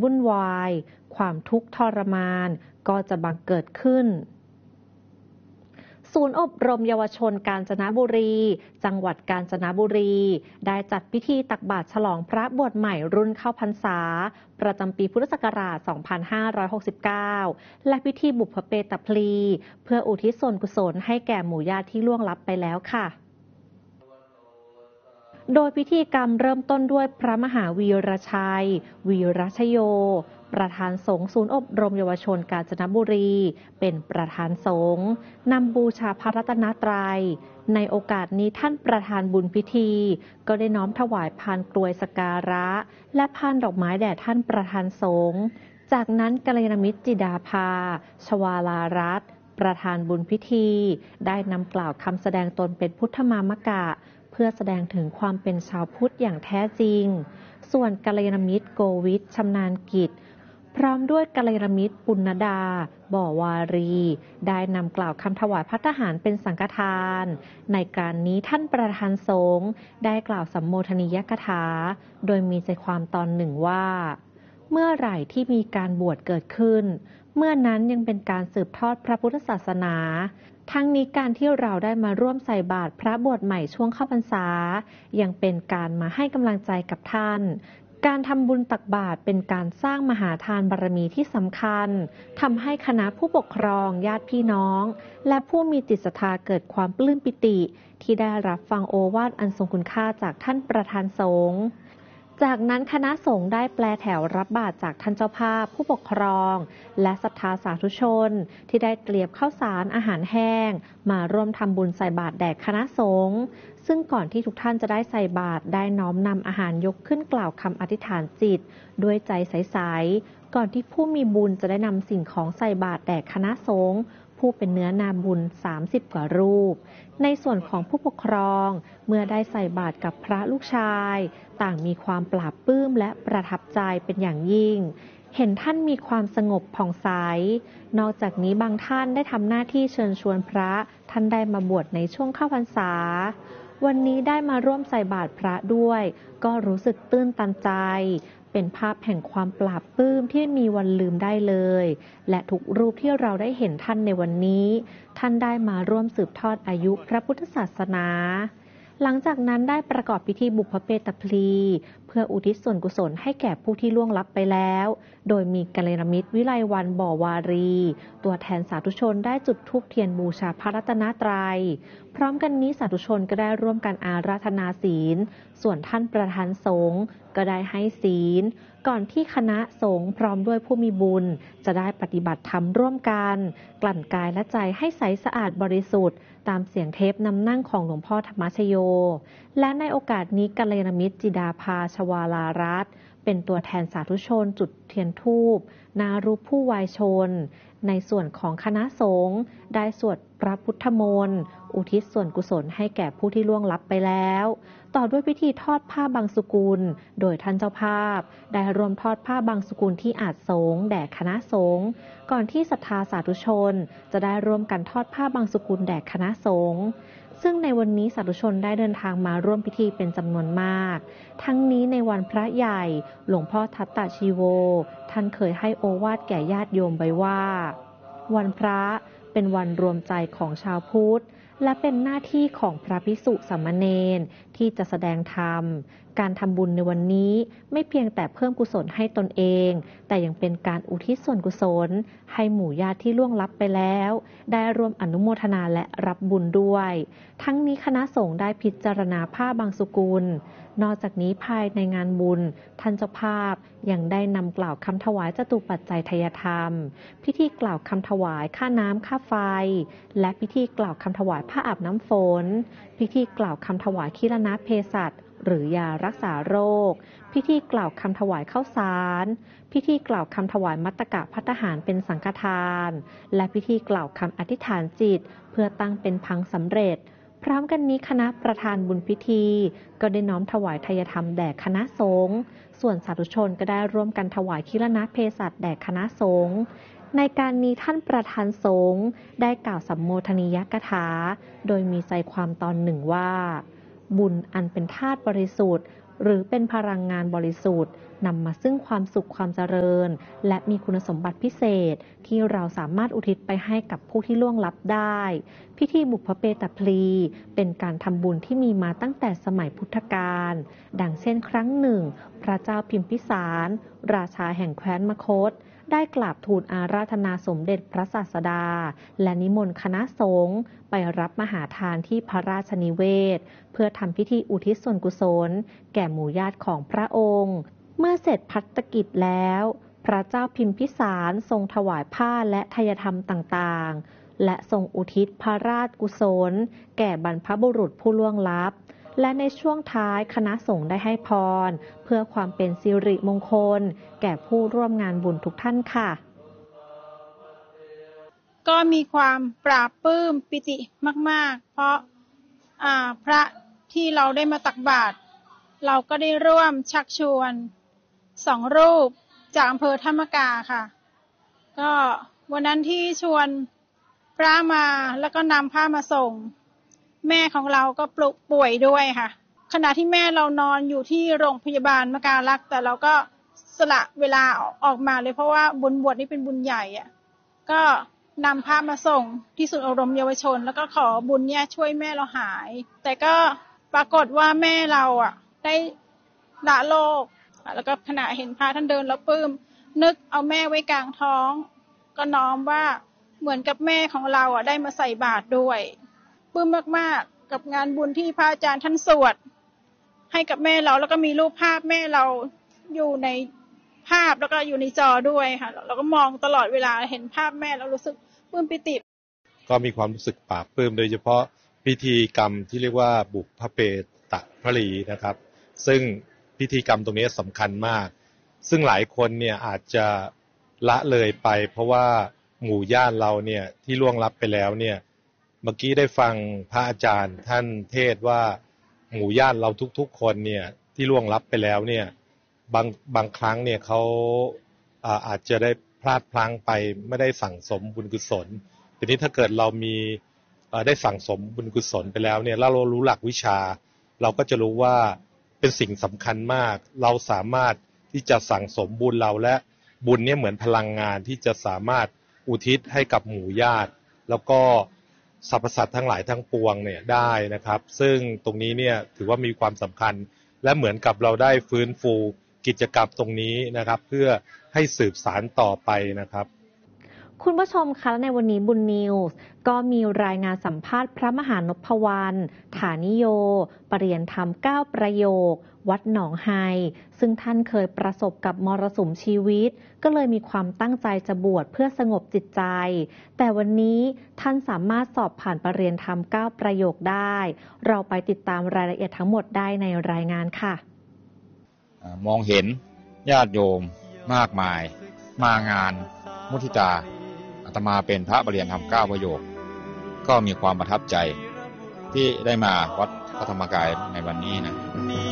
วุ่นวายความทุกข์ทรมานก็จะบังเกิดขึ้นศูนย์อบรมเยาวชนกาญจนบุรีจังหวัดกาญจนบุรีได้จัดพิธีตักบาตรฉลองพระบวชใหม่รุ่นเข้าพรรษาประจำปีพุทธศักราช 2569 และพิธีบุพเพตพลีเพื่ออุทิศส่วนกุศลให้แก่หมู่ญาติที่ล่วงลับไปแล้วค่ะโดยพิธีกรรมเริ่มต้นด้วยพระมหาวีรชัย วีรชโยประธานสงฆ์ศูนย์อบรมเยาวชนกาญจนบุรีเป็นประธานสงฆ์นำบูชาพระรัตนตรัยในโอกาสนี้ท่านประธานบุญพิธีก็ได้น้อมถวายพานกรวยสักการะและพานดอกไม้แด่ท่านประธานสงฆ์จากนั้นกัลยาณมิตรจิดาภา ชวาลารัตน์ประธานบุญพิธีได้นำกล่าวคำแสดงตนเป็นพุทธมามกะเพื่อแสดงถึงความเป็นชาวพุทธอย่างแท้จริงส่วนกัลยาณมิตรโกวิทชำนาญกิจพร้อมด้วยกัลยาณมิตรปุณณดาบ่อวารีได้นำกล่าวคำถวายภัตตาหารเป็นสังฆทานในการนี้ท่านประธานสงฆ์ได้กล่าวสัมโมทนียกถาโดยมีใจความตอนหนึ่งว่าเมื่อไหร่ที่มีการบวชเกิดขึ้นเมื่อนั้นยังเป็นการสืบทอดพระพุทธศาสนาทั้งนี้การที่เราได้มาร่วมใส่บาตรพระบวชใหม่ช่วงเข้าพรรษายังเป็นการมาให้กำลังใจกับท่านการทำบุญตักบาตรเป็นการสร้างมหาทานบารมีที่สำคัญทำให้คณะผู้ปกครองญาติพี่น้องและผู้มีจิตศรัทธาเกิดความปลื้มปิติที่ได้รับฟังโอวาทอันทรงคุณค่าจากท่านประธานสงฆ์จากนั้นคณะสงฆ์ได้แปลแถวรับบาตรจากท่านเจ้าภาพผู้ปกครองและศรัทธาสาธุชนที่ได้เตรียมข้าวสารอาหารแห้งมาร่วมทำบุญใส่บาตรแด่คณะสงฆ์ซึ่งก่อนที่ทุกท่านจะได้ใส่บาตรได้น้อมนำอาหารยกขึ้นกล่าวคำอธิษฐานจิตด้วยใจใสๆก่อนที่ผู้มีบุญจะได้นำสิ่งของใส่บาตรแด่คณะสงฆ์ผู้เป็นเนื้อนาบุญ30 กว่ารูปในส่วนของผู้ปกครองเมื่อได้ใส่บาตรกับพระลูกชายต่างมีความปลาบปลื้มและประทับใจเป็นอย่างยิ่งเห็นท่านมีความสงบผ่องใสนอกจากนี้บางท่านได้ทำหน้าที่เชิญชวนพระท่านได้มาบวชในช่วงเข้าพรรษาวันนี้ได้มาร่วมใส่บาตรพระด้วยก็รู้สึกตื้นตันใจเป็นภาพแห่งความปลาบปลื้มที่ไม่มีวันลืมได้เลยและทุกรูปที่เราได้เห็นท่านในวันนี้ท่านได้มาร่วมสืบทอดอายุพระพุทธศาสนาหลังจากนั้นได้ประกอบพิธีบุพเพตพลีเพื่ออุทิศส่วนกุศลให้แก่ผู้ที่ล่วงลับไปแล้วโดยมีกัลยาณมิตรวิไลวรรณบ่อวารีตัวแทนสาธุชนได้จุดธูปเทียนบูชาพระรัตนตรัยพร้อมกันนี้สาธุชนก็ได้ร่วมกันอาราธนาศีลส่วนท่านประธานสงฆ์ก็ได้ให้ศีลก่อนที่คณะสงฆ์พร้อมด้วยผู้มีบุญจะได้ปฏิบัติธรรมร่วมกันกลั่นกายและใจให้ใสสะอาดบริสุทธิ์ตามเสียงเทปนำนั่งของหลวงพ่อธรรมชโยและในโอกาสนี้กัลยาณมิตรจิดาภา ชวาลารัตน์เป็นตัวแทนสาธุชนจุดเทียนธูปหน้ารูปผู้วายชนในส่วนของคณะสงฆ์ได้สวดพระพุทธมนต์อุทิศส่วนกุศลให้แก่ผู้ที่ล่วงลับไปแล้วต่อด้วยพิธีทอดผ้าบางสุกุลโดยท่านเจ้าภาพได้รวมทอดผ้าบางสุกุลที่อาจสงฆ์แด่คณะสงฆ์ก่อนที่ศรัทธาสาธุชนจะได้ร่วมกันทอดผ้าบางสุกุลแด่คณะสงฆ์ซึ่งในวันนี้สาธุชนได้เดินทางมาร่วมพิธีเป็นจำนวนมากทั้งนี้ในวันพระใหญ่หลวงพ่อทัตตชีโวท่านเคยให้โอวาทแก่ญาติโยมไว้ว่าวันพระเป็นวันรวมใจของชาวพุทธและเป็นหน้าที่ของพระภิกษุสามเณรที่จะแสดงธรรมการทำบุญในวันนี้ไม่เพียงแต่เพิ่มกุศลให้ตนเองแต่ยังเป็นการอุทิศส่วนกุศลให้หมู่ญาติที่ล่วงลับไปแล้วได้ร่วมอนุโมทนาและรับบุญด้วยทั้งนี้คณะสงฆ์ได้พิจารณาผ้าบางสุกุลนอกจากนี้ภายในงานบุญท่านเจ้าภาพยังได้นำกล่าวคำถวายจตุปัจจัยทายธรรมพิธีกล่าวคำถวายค่าน้ำค่าไฟและพิธีกล่าวคำถวายผ้าอาบน้ำฝนพิธีกล่าวคำถวายคิรณเภสัชหรือยารักษาโรคพิธีกล่าวคำถวายข้าวสารพิธีกล่าวคำถวายมัตตกะภัตตาหารเป็นสังฆทานและพิธีกล่าวคำอธิษฐานจิตเพื่อตั้งเป็นพังสำเร็จพร้อมกันนี้คณะประธานบุญพิธีก็ได้น้อมถวายทายธรรมแด่คณะสงฆ์ส่วนสาธุชนก็ได้ร่วมกันถวายคิรณเภสัชแด่คณะสงฆ์ในการนี้ท่านประธานสงฆ์ได้กล่าวสัมโมทนียกถาโดยมีใจความตอนหนึ่งว่าบุญอันเป็นธาตุบริสุทธิ์หรือเป็นพลังงานบริสุทธิ์นำมาซึ่งความสุขความเจริญและมีคุณสมบัติพิเศษที่เราสามารถอุทิศไปให้กับผู้ที่ล่วงลับได้พิธีบุพเพตพลีเป็นการทำบุญที่มีมาตั้งแต่สมัยพุทธกาลดังเช่นครั้งหนึ่งพระเจ้าพิมพิสารราชาแห่งแคว้นมคธได้กราบทูลอาราธนาสมเด็จพระศาสดาและนิมนต์คณะสงฆ์ไปรับมหาทานที่พระราชนิเวศเพื่อทำพิธีอุทิศส่วนกุศลแก่หมู่ญาติของพระองค์เมื่อเสร็จภัตกิจแล้วพระเจ้าพิมพิสารทรงถวายผ้าและไทยธรรมต่างๆและทรงอุทิศพระราชกุศลแก่บรรพบุรุษผู้ล่วงลับและในช่วงท้ายคณะสงฆ์ได้ให้พรเพื่อความเป็นสิริมงคลแก่ผู้ร่วมงานบุญทุกท่านค่ะก็มีความปราบปลื้มปิติมากๆเพราะพระที่เราได้มาตักบาตรเราก็ได้ร่วมชักชวน2 รูปจากอำเภอธรรมกาค่ะก็วันนั้นที่ชวนพระมาแล้วก็นำผ้ามาส่งแม่ของเราก็ป่วยด้วยค่ะขณะที่แม่เรานอนอยู่ที่โรงพยาบาลมการลักษณ์แต่เราก็สละเวลาออกมาเลยเพราะว่าบุญบวชนี่เป็นบุญใหญ่ก็นำผ้ามาส่งที่ศูนย์อบรมเยาวชนแล้วก็ขอบุญเนี่ยช่วยแม่เราหายแต่ก็ปรากฏว่าแม่เราได้ละโลกแล้วก็ขณะเห็นพระท่านเดินแล้วปลื้มนึกเอาแม่ไว้กลางท้องก็น้อมว่าเหมือนกับแม่ของเราได้มาใส่บาตรด้วยปลื้มมากๆกับงานบุญที่พระอาจารย์ท่านสวดให้กับแม่เราแล้วก็มีรูปภาพแม่เราอยู่ในภาพแล้วก็อยู่ในจอด้วยค่ะเราก็มองตลอดเวลาเห็นภาพแม่เรารู้สึกปลื้มปิติก็มีความรู้สึกปลาบปลื้มโดยเฉพาะพิธีกรรมที่เรียกว่าบุพเพตพลีนะครับซึ่งพิธีกรรมตรงนี้สำคัญมากซึ่งหลายคนเนี่ยอาจจะละเลยไปเพราะว่าหมู่ญาติเราเนี่ยที่ล่วงลับไปแล้วเนี่ยเมื่อกี้ได้ฟังพระอาจารย์ท่านเทศว่าหมู่ญาติเราทุกๆคนเนี่ยที่ล่วงลับไปแล้วเนี่ยบางครั้งเนี่ยเขาอาจจะได้พลาดพลั้งไปไม่ได้สั่งสมบุญกุศลทีนี้ถ้าเกิดเรามีได้สั่งสมบุญกุศลไปแล้วเนี่ยแล้วเรารู้หลักวิชาเราก็จะรู้ว่าเป็นสิ่งสำคัญมากเราสามารถที่จะสั่งสมบุญเราและบุญเนี่ยเหมือนพลังงานที่จะสามารถอุทิศให้กับหมู่ญาติแล้วก็สรรพสัตว์ทั้งหลายทั้งปวงเนี่ยได้นะครับซึ่งตรงนี้เนี่ยถือว่ามีความสำคัญและเหมือนกับเราได้ฟื้นฟูกิจกรรมตรงนี้นะครับเพื่อให้สืบสานต่อไปนะครับคุณผู้ชมคะในวันนี้บุญนิวส์ก็มีรายงานสัมภาษณ์พระมหานพวรรณฐานิโยปรริยนธรรม9ประโยควัดหนองไฮซึ่งท่านเคยประสบกับมรสุมชีวิตก็เลยมีความตั้งใจจะบวชเพื่อสงบจิตใจแต่วันนี้ท่านสามารถสอบผ่านปรริยนธรรม9ประโยคได้เราไปติดตามรายละเอียดทั้งหมดได้ในรายงานค่ะมองเห็นญาติโยมมากมายมางานมุทิตาอาตมาเป็นพระปรริยนธรรม9ประโยคก็มีความประทับใจที่ได้มาวัดพระธรรมกายในวันนี้นะ